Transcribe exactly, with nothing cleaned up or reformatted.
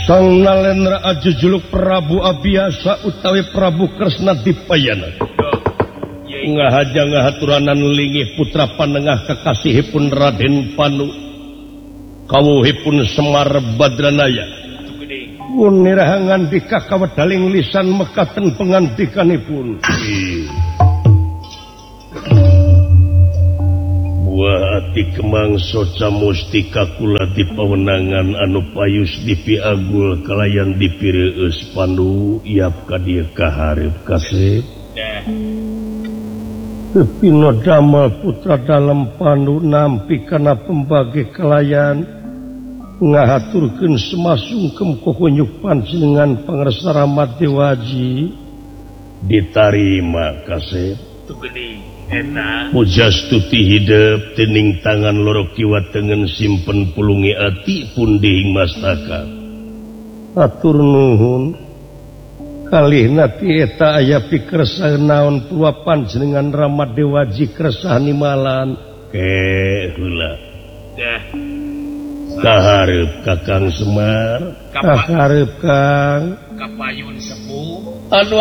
Sang Nalendra ajujuluk Prabu Abiyasa utawi Prabu Kresna Dipayana. Ngahaja ngahaturanan linggih putra panengah kekasihipun Raden Panu. Kawuhipun Semar Badranaya. Punirahangan dika kawedaling lisan mekaten pengantikanipun. Ati kemang soca mustika kula di pawenangan anu payus di piagul kalayan dipireus Pandu iap ka dieu kaharep kasep Pino damel putra dalam Pandu nampi kana pembagi kalayan ngahaturkeun semasungkem kuhunyuk panjenengan pangresa Ramat Dewaji ditarima kasep Mujastuti hidup tening tangan loro kiwa tengen simpen pulungi ati pun dihing mastaka. Atur nuhun kalihna ti eta aya pikersa naon puluh panjenengan Ramat Dewaji kersah nimalan ke heula. Kaharep Kakang Semar, kaharep Kang kapayun sepuh anu